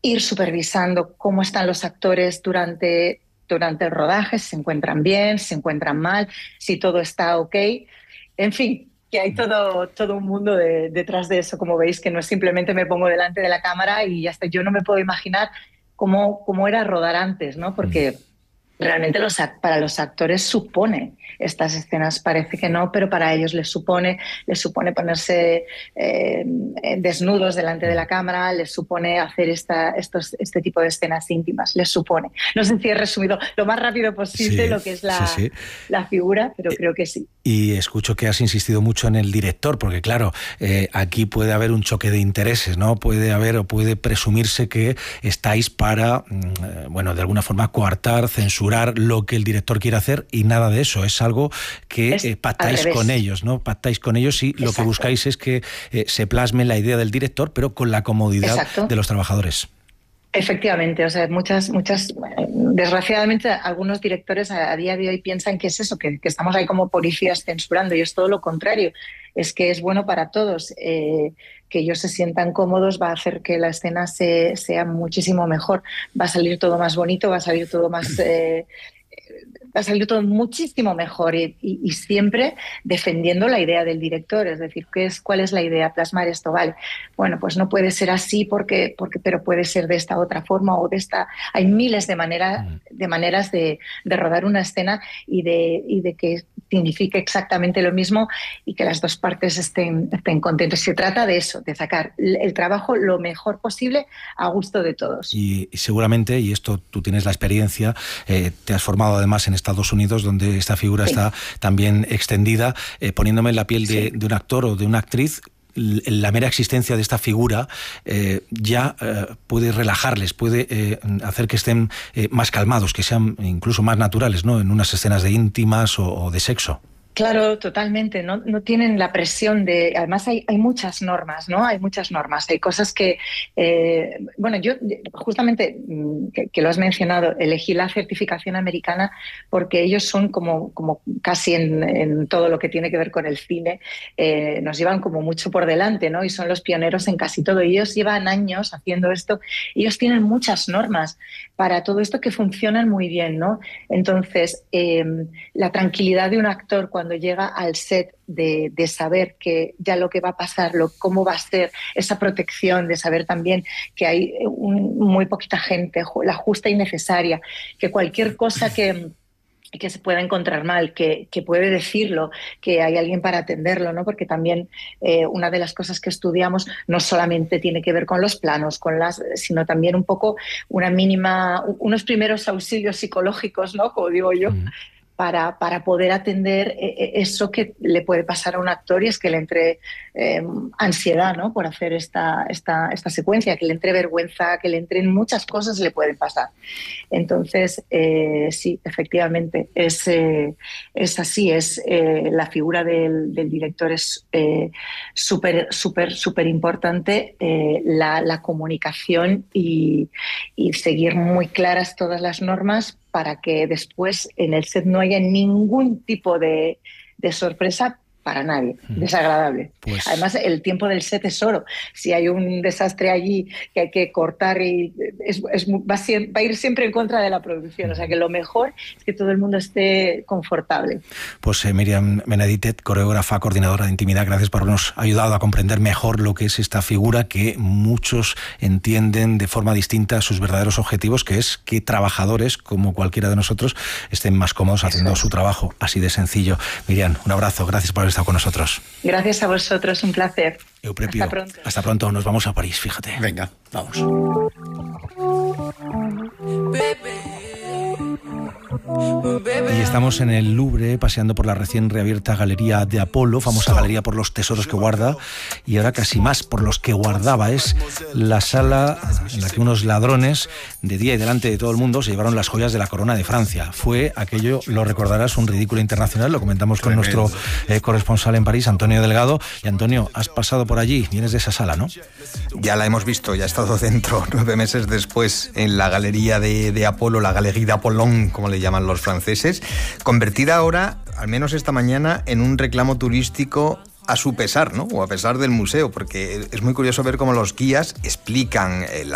ir supervisando cómo están los actores durante el rodaje, si se encuentran bien, si se encuentran mal, si todo está ok. En fin, que hay todo un mundo detrás de eso, como veis, que no es simplemente me pongo delante de la cámara y ya está. Yo no me puedo imaginar cómo era rodar antes, ¿no? Porque realmente para los actores supone estas escenas, parece que no, pero para ellos les supone ponerse desnudos delante de la cámara, les supone hacer este tipo de escenas íntimas, les supone. No sé si he resumido lo más rápido posible lo que es la figura, pero creo que sí. Y escucho que has insistido mucho en el director, porque claro, aquí puede haber un choque de intereses, ¿no? Puede presumirse que estáis para, bueno, de alguna forma coartar, censurar lo que el director quiere hacer, y nada de eso. Es algo que pactáis con ellos, ¿no? Pactáis con ellos y lo que buscáis es que se plasme la idea del director, pero con la comodidad de los trabajadores. Efectivamente, o sea, muchas, desgraciadamente algunos directores a día de hoy piensan que es eso, que estamos ahí como policías censurando, y es todo lo contrario. Es que es bueno para todos, que ellos se sientan cómodos, va a hacer que la escena sea muchísimo mejor, va a salir todo más bonito, va a salir todo más... va a salir todo muchísimo mejor y siempre defendiendo la idea del director, es decir, ¿cuál es la idea? Plasmar esto, vale. Bueno, pues no puede ser así pero puede ser de esta otra forma o de esta. Hay miles de maneras de rodar una escena y de que signifique exactamente lo mismo y que las dos partes estén contentos. Se trata de eso, de sacar el trabajo lo mejor posible a gusto de todos. Y seguramente, y esto tú tienes la experiencia, te has formado además en Estados Unidos, donde esta figura está también extendida, poniéndome en la piel de un actor o de una actriz. La mera existencia de esta figura puede relajarles, puede hacer que estén más calmados, que sean incluso más naturales, ¿no? En unas escenas de íntimas o de sexo. Claro, totalmente. No tienen la presión de... Además hay muchas normas, ¿no? Hay muchas normas. Hay cosas que... bueno, yo justamente, que lo has mencionado, elegí la certificación americana porque ellos son como casi en todo lo que tiene que ver con el cine, nos llevan como mucho por delante, ¿no? Y son los pioneros en casi todo. Y ellos llevan años haciendo esto. Ellos tienen muchas normas para todo esto que funcionan muy bien, ¿no? Entonces, la tranquilidad de un actor cuando llega al set de saber que ya lo que va a pasar, cómo va a ser esa protección, de saber también que hay muy poquita gente, la justa y necesaria, que cualquier cosa que se pueda encontrar mal, que puede decirlo, que hay alguien para atenderlo, ¿no? Porque también una de las cosas que estudiamos no solamente tiene que ver con los planos, sino también un poco unos primeros auxilios psicológicos, ¿no? Como digo yo, para poder atender eso que le puede pasar a un actor, y es que le entre ansiedad, ¿no? Por hacer esta secuencia, que le entre vergüenza, que le entren muchas cosas, le pueden pasar. Entonces, sí, efectivamente, es así, la figura del director es súper importante, la comunicación y seguir muy claras todas las normas para que después en el set no haya ningún tipo de sorpresa para nadie, desagradable. Pues... Además, el tiempo del set es oro. Si hay un desastre allí que hay que cortar, va a ir siempre en contra de la producción. O sea que lo mejor es que todo el mundo esté confortable. Pues Míriam Beneditet, coreógrafa, coordinadora de intimidad, gracias por habernos ayudado a comprender mejor lo que es esta figura que muchos entienden de forma distinta a sus verdaderos objetivos, que es que trabajadores, como cualquiera de nosotros, estén más cómodos haciendo su trabajo. Así de sencillo. Míriam, un abrazo, gracias por haber estado con nosotros. Gracias a vosotros, un placer. Euprepio, hasta pronto. Hasta pronto, nos vamos a París, fíjate. Venga, vamos. Y estamos en el Louvre, paseando por la recién reabierta Galería de Apolo, famosa galería por los tesoros que guarda, y ahora casi más por los que guardaba. Es la sala en la que unos ladrones, de día y delante de todo el mundo, se llevaron las joyas de la corona de Francia. Fue aquello, lo recordarás, un ridículo internacional. Lo comentamos con nuestro corresponsal en París, Antonio Delgado. Y Antonio, has pasado por allí, vienes de esa sala, ¿no? Ya la hemos visto, ya he estado dentro 9 meses después en la Galería de Apolo, la Galerie d'Apollon, como le llaman los franceses, convertida ahora, al menos esta mañana, en un reclamo turístico a su pesar, ¿no? O a pesar del museo, porque es muy curioso ver cómo los guías explican